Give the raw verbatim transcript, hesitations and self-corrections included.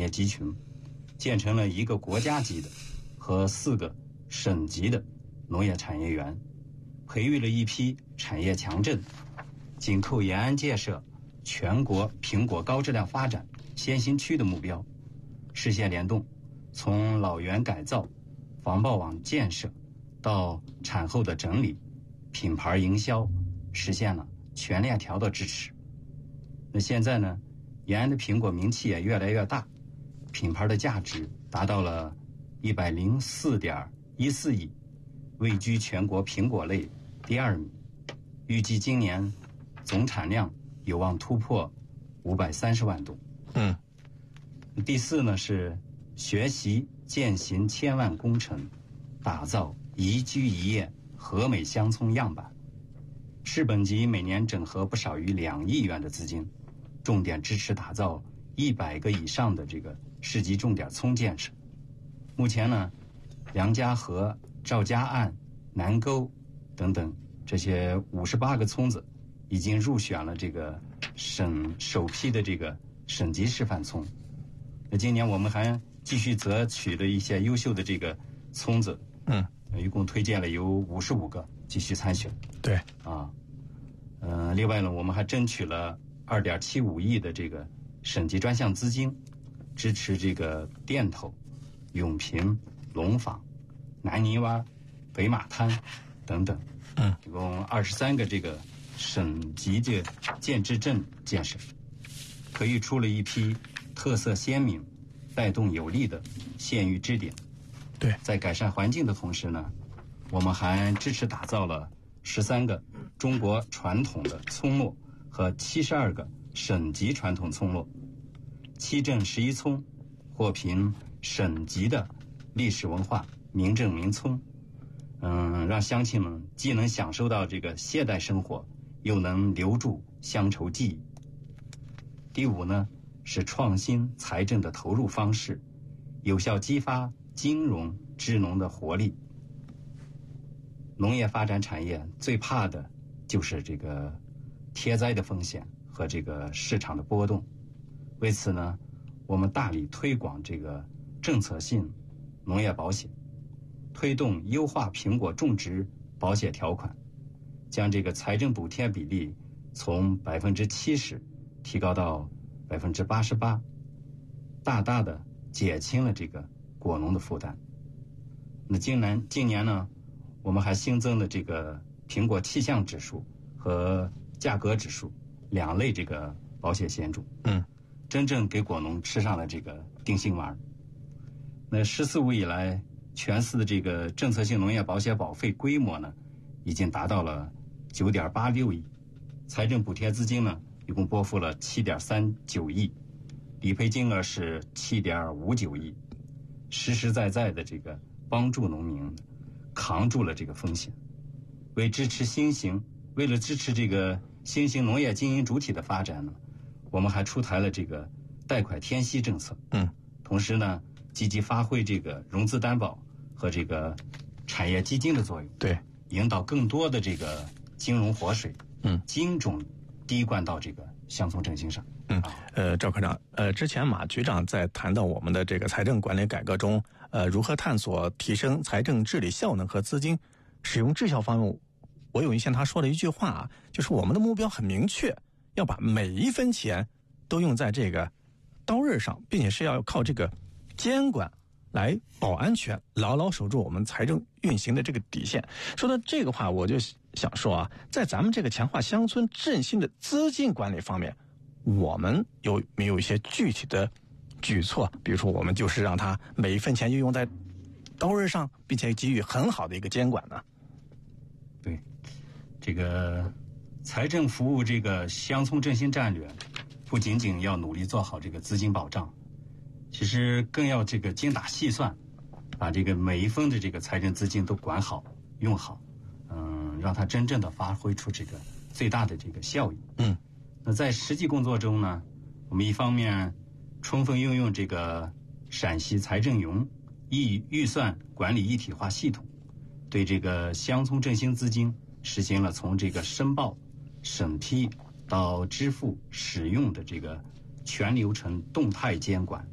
业集群，建成了一个国家级的和四个省级的农业产业园，培育了一批产业强镇，紧扣延安建设全国苹果高质量发展先行区的目标，实现联动，从老园改造、防爆网建设到产后的整理、品牌营销，实现了全链条的支持。那现在呢，延安的苹果名气也越来越大，品牌的价值达到了一百零四点一四亿，位居全国苹果类第二名。预计今年总产量有望突破五百三十万吨。 嗯。 第四呢是学习践行千万工程，打造宜居宜业和美乡村样板。市本级每年整合不少于两亿元的资金，重点支持打造一百个以上的这个市级重点村建设。目前呢，梁家河、赵家岸、南沟等等这些五十八个村子已经入选了这个省首批的这个省级示范村。那今年我们还继续择取了一些优秀的这个村子， 嗯， 一共推荐了有五十五个继续参选。 对， 啊，呃，另外呢，我们还争取了二点七五亿的这个省级专项资金，支持这个店头、永平、龙坊、南泥湾、北马滩等等， 嗯， 一共二十三个这个省级的建制镇建设，培育出了一批特色鲜明、带动有力的县域支点。 对， 在改善环境的同时呢，我们还支持打造了十三个中国传统的村落和七十二个省级传统村落，七镇十一村获评省级的历史文化名镇名村。嗯，让乡亲们既能享受到这个现代生活，又能留住乡愁记忆。第五呢，是创新财政的投入方式，有效激发金融支农的活力。农业发展产业最怕的就是这个天灾的风险和这个市场的波动。为此呢，我们大力推广这个政策性农业保险，推动优化苹果种植保险条款，将这个财政补贴比例从百分之七十提高到百分之八十八，大大的减轻了这个果农的负担。那今年今年呢，我们还新增了这个苹果气象指数和价格指数两类这个保险险种， 嗯， 真正给果农吃上了这个定心丸。那“十四五”以来，全市的这个政策性农业保险保费规模呢，已经达到了九点八六亿，财政补贴资金呢，一共拨付了七点三九亿，理赔金额是七点五九亿，实实在在的这个帮助农民扛住了这个风险。为支持新型，为了支持这个新型农业经营主体的发展呢，我们还出台了这个贷款天息政策。 嗯， 同时呢，积极发挥这个融资担保和这个产业基金的作用， 对， 引导更多的这个金融活水， 嗯， 精准滴灌到这个乡村振兴上。 嗯，呃，赵科长，呃，之前马局长在谈到我们的这个财政管理改革中，呃，如何探索提升财政治理效能和资金使用质效方面，我有印象他说了一句话啊，就是我们的目标很明确，要把每一分钱都用在这个刀刃上，并且是要靠这个监管来保安全，牢牢守住我们财政运行的这个底线。说到这个话，我就想说啊，在咱们这个强化乡村振兴的资金管理方面，我们有没有一些具体的举措？比如说，我们就是让他每一分钱就用在刀刃上，并且给予很好的一个监管呢？ 对，这个财政服务这个乡村振兴战略，不仅仅要努力做好这个资金保障，其实更要这个精打细算，把这个每一分的这个财政资金都管好用好，嗯，让它真正的发挥出这个最大的这个效益。 嗯， 那在实际工作中呢，我们一方面充分运用这个陕西财政云预预算管理一体化系统，对这个乡村振兴资金实行了从这个申报、审批到支付、使用的这个全流程动态监管，